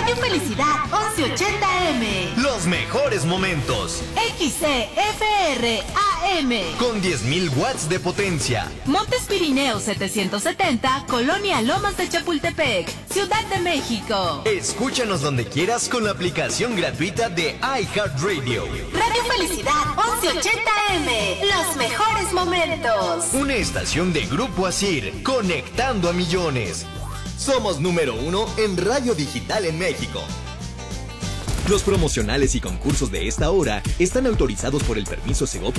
Radio Felicidad 1180M. Los mejores momentos. XCFR AM. Con 10.000 watts de potencia. Montes Pirineos 770, Colonia Lomas de Chapultepec, Ciudad de México. Escúchanos donde quieras con la aplicación gratuita de iHeartRadio. Radio Felicidad 1180M. Los mejores momentos. Una estación de Grupo Asir, conectando a millones. Somos número 1 en radio digital en México. Los promocionales y concursos de esta hora están autorizados por el permiso Segov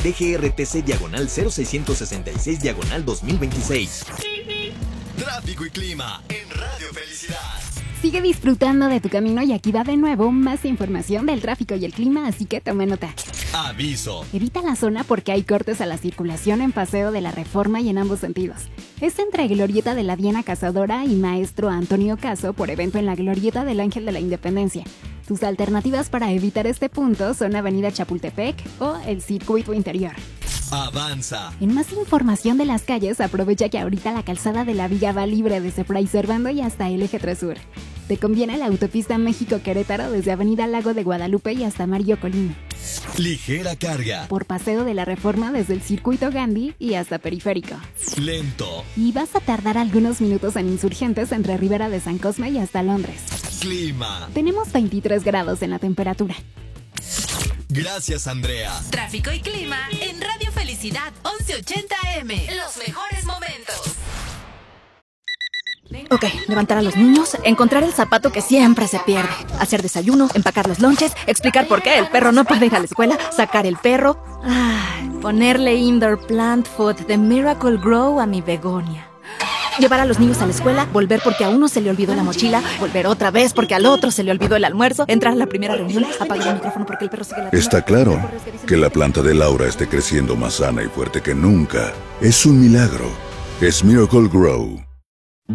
DGRTC/0666/2026. Tráfico y clima en Radio Felicidad. Sigue disfrutando de tu camino y aquí va de nuevo más información del tráfico y el clima, así que toma nota. Aviso. Evita la zona porque hay cortes a la circulación en Paseo de la Reforma y en ambos sentidos. Es entre Glorieta de la Diana Cazadora y Maestro Antonio Caso por evento en la Glorieta del Ángel de la Independencia. Tus alternativas para evitar este punto son Avenida Chapultepec o el Circuito Interior. Avanza. En más información de las calles, aprovecha que ahorita la calzada de la Viga va libre desde Fray Servando y hasta el Eje 3 Sur. Te conviene la autopista México-Querétaro desde Avenida Lago de Guadalupe y hasta Mario Colín. Ligera carga. Por Paseo de la Reforma desde el Circuito Gandhi y hasta Periférico. Lento. Y vas a tardar algunos minutos en Insurgentes entre Ribera de San Cosme y hasta Londres. Clima. Tenemos 23 grados en la temperatura. Gracias, Andrea. Tráfico y clima en Radio Felicidad 1180M. Los mejores momentos. Ok, levantar a los niños, encontrar el zapato que siempre se pierde, hacer desayuno, empacar los lonches, explicar por qué el perro no puede ir a la escuela, sacar el perro, ponerle indoor plant food de Miracle Grow a mi begonia. Llevar a los niños a la escuela, volver porque a uno se le olvidó la mochila, volver otra vez porque al otro se le olvidó el almuerzo, entrar a la primera reunión, apagar el micrófono porque el perro sigue latiendo. Está claro que la planta de Laura esté creciendo más sana y fuerte que nunca. Es un milagro. Es Miracle Grow.